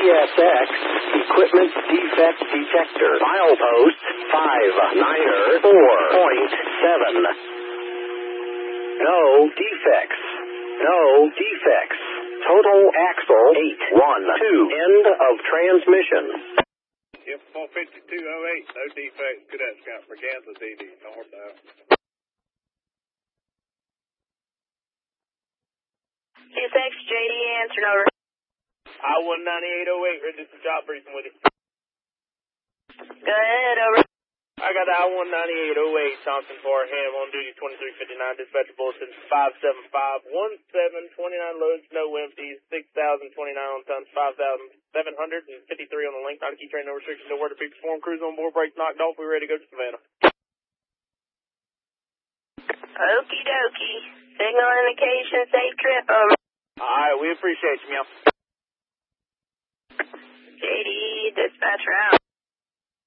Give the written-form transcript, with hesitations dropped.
PSX, Equipment Defect Detector, milepost 594.7. No defects. No defects. Total axle 812. End of transmission. Yep, 45208, no defects. Cadet Scout for Kansas City, northbound. CSX, JD, answer over. I-19808, ready to job briefing with you. Go ahead, over. I got I-19808, Thompson for Ham on duty 2359, dispatcher bulletin 575, 1729 loads, no empties, 6,029 on tons, 5,753 on the length, not a key train, no restrictions, no word to be performed, crews on board, brakes knocked off, we're ready to go to Savannah. Okie dokie. Signal indication, safe trip, over. Alright, we appreciate you, Meow. JD, dispatcher out.